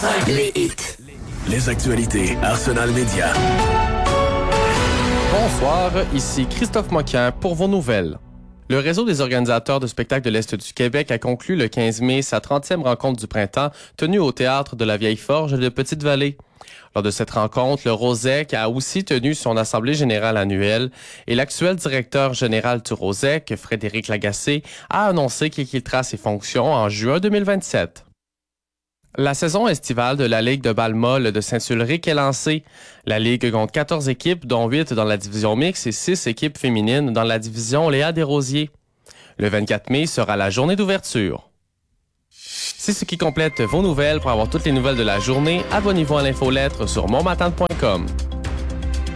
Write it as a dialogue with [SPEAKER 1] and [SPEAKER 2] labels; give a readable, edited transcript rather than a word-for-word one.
[SPEAKER 1] Les hits. Les actualités Arsenal Média.
[SPEAKER 2] Bonsoir, ici Christophe Moquin pour vos nouvelles. Le réseau des organisateurs de spectacles de l'Est du Québec a conclu le 15 mai sa 30e rencontre du printemps tenue au Théâtre de la Vieille Forge de Petite-Vallée. Lors de cette rencontre, le Rosec a aussi tenu son assemblée générale annuelle et l'actuel directeur général du Rosec, Frédéric Lagacé, a annoncé qu'il quittera ses fonctions en juin 2027. La saison estivale de la Ligue de balle-molle de Saint-Ulric est lancée. La Ligue compte 14 équipes, dont 8 dans la division mixte et 6 équipes féminines dans la division Léa Desrosiers. Le 24 mai sera la journée d'ouverture. C'est ce qui complète vos nouvelles. Pour avoir toutes les nouvelles de la journée, abonnez-vous à l'infolettre sur monmatin.com.